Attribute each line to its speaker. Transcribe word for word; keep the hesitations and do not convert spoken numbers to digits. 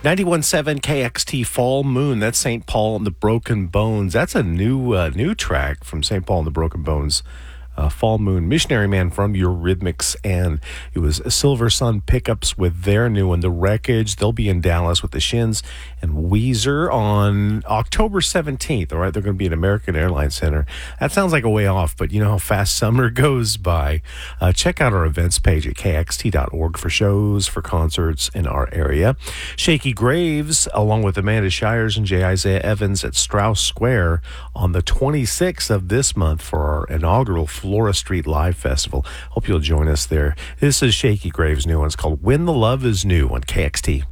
Speaker 1: ninety-one point seven K X T Fall Moon. That's Saint Paul and the Broken Bones. That's a new uh, new track from Saint Paul and the Broken Bones. Uh, Fall Moon, Missionary Man from Eurythmics, and it was Silver Sun Pickups with their new one, The Wreckage. They'll be in Dallas with the Shins and Weezer on October seventeenth. All right, they're going to be at American Airlines Center. That sounds like a way off, but you know how fast summer goes by. Uh, check out our events page at k x t dot org for shows, for concerts in our area. Shaky Graves, along with Amanda Shires and J. Isaiah Evans at Strauss Square on the twenty-sixth of this month for our inaugural Flora Street Live Festival. Hope you'll join us there. This is Shaky Graves' new one. It's called When the Love Is New on K X T.